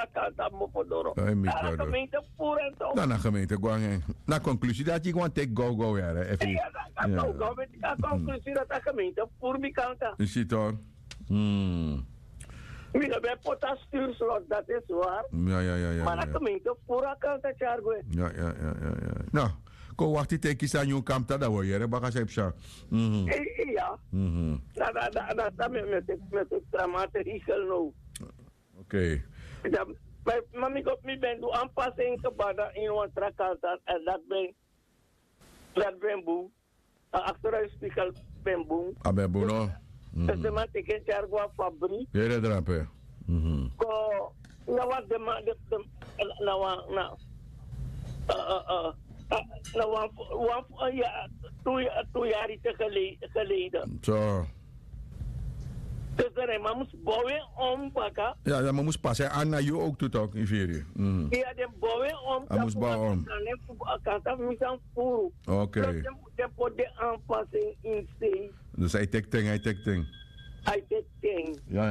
kanta mopodoro. Ai, mi Na claro. gemeente Voeren toch? Dan na gemeente Guangen. Na conclusie dat je gewoon take go ja. Even. Ja, dat kan met die conclusie dat de gemeente Voer mi kanta. Je ziet hoor. Mira, bij potas stuurslot, dat is waar. Ja. Maar de gemeente Voer kanta chargo. Ja. Nou, ko wacht die teki sa nyung kam ta da wo yere baka sep sa. Ja. Dat met het dramatische nou. Oké. Maar ik ben door aanpassing gebada in een trakanta en dat ben boe. Achteruit spiegel ben boe. Abe bono. Dus de man teken chargo fabri. Yere drape. Ko na wat de na ja 2 jaar geleden. Zo. Dus de moest bouwen om baka. Ja, maar moest passen aan naar jou ook toe toch in Vieri. Ja, de bouwen om. Hij moest bouwen om. Kanta misan furu. Oké. De voor de aanpassing in zee. Dus hij tek ting. Hij tek ting. Ja.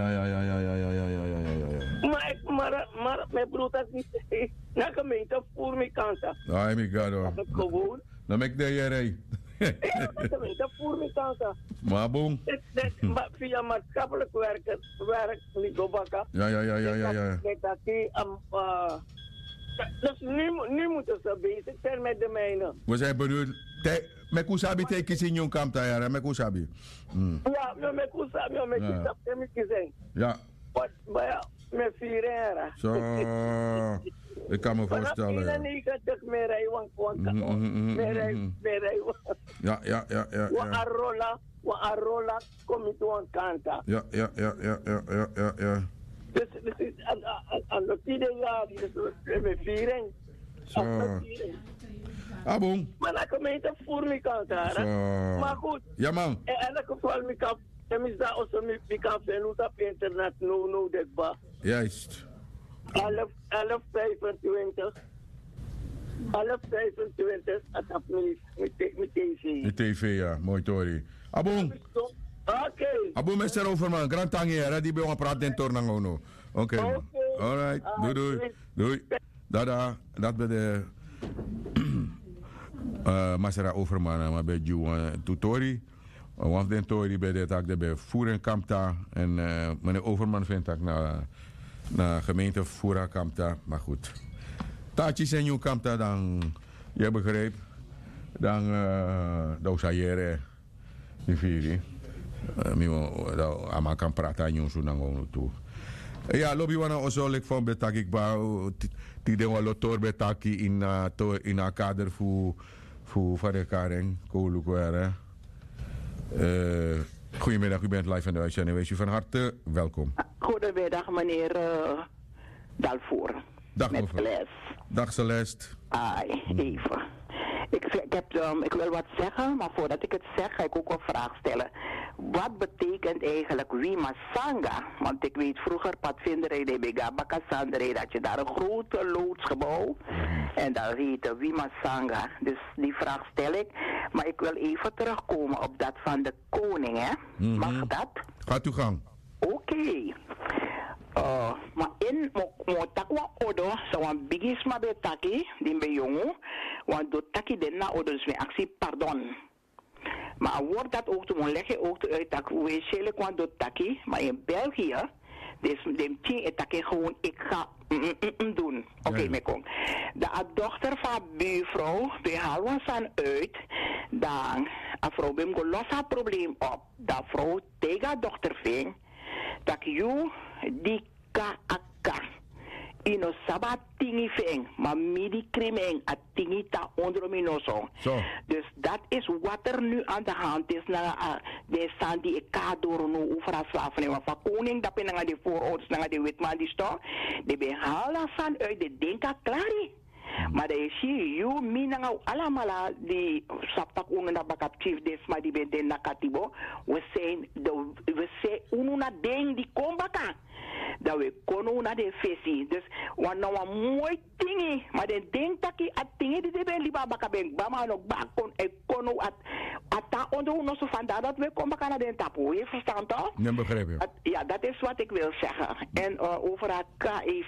Maar mijn broer dat niet. Na gemeente voer me kanta. Ai, mi gado. Gewoon. Dan mek de jere. Ja, gemeente voer me kanta. Maar boom. Via maatschappelijk werk niet baka. Ja. Dat die dus nu moeten ze bezig zijn met de mijnen. We zijn benieuwd. Met kusabi teki sin yung kam ta yara, met kusabi. Ja, met kusabi, met kusabi. Ja. Maar ja, met Firera. Zo. Ik kan me voorstellen. Ja. Ja. Wa arola komt toe aan kanta. Ja. Dus is aan de tiende jaar, dus met viering. Zo. Boom. Maar dan gemeente voer me kanta. Maar goed. Ja man. In elk geval, ik kan also mi kan vinden op internet no dekba. Juist. 11:25. 11:25 atap met tv. De tv, ja. Mooi tori. Abong. Oké. Abong, meester Overman. Grand tangi, hè. Die bij ons praten in Tornangono. Oké. Alright. Doei. Dada. Dat bij de... Masera Overman. Maar bij Juwan Tutori. Want den tori bij de tak bij Voeren Kampta. En meneer Overman vindt dat naar gemeente Voera Kampta. Maar goed. Tachi senyu Kampta dan... Je begreep. Dan... Dausayere. Die vieri. Mimo... Ama kan praten aan zo dan toe. Ja, lobby wana ozolik van betakik ba. Die den wa lotor betaki in a kader voor verrekaring. Koulukwere. Goedemiddag, u bent live in de uitzending. Wees u van harte welkom. Goedemiddag, meneer Dalvoer. Dag, met mevrouw. Celeste. Dag, Celeste. Ai, even. Ik wil wat zeggen, maar voordat ik het zeg, ga ik ook een vraag stellen. Wat betekent eigenlijk Wima Sanga? Want ik weet vroeger, padvinderij de Begaba Cassandre, dat je daar een grote loodsgebouw en dat heette Wima Sanga. Dus die vraag stel ik. Maar ik wil even terugkomen op dat van de koning, hè? Mag dat? Gaat uw gang. Oké. Maar in motakwa odo sawan bigis ma be taki din be jongo want do taki den na odo dus me actie pardon. Maar wordt dat ook te leggen ook uit dat we schelen kwam do taki maar in België dus dem tien etake gewoon ik ga doen. Oké, me kom. De dochter van buurvrouw bij haar was aan uit dan a vrouw bem go los haar probleem op. Dat vrouw tegen dochter ving dat you di ka akka ino saba tingi feng maar midi krimeng a tingi ta ondrominoso. Dus dat is wat er nu aan de hand is na de sandi e kadoro no ufra slaven en van koning dat penanga de voorouders na de witman die sto de behala san uit de denka klari. Maar de zie je minanga alamala die sapak ununa bakaptief des maar die ben nakatibo we zijn ununa ding die kombaka dat we kono na de fesi dus wanneer we mooi dingen maar de ding taki at dingen die ben liba bakabeng bama no bakon e kono at onder ons vandaar dat we kombaka na de tapo je verstaat toch? Nee, begrijp je. Ja, dat is wat ik wil zeggen en over haar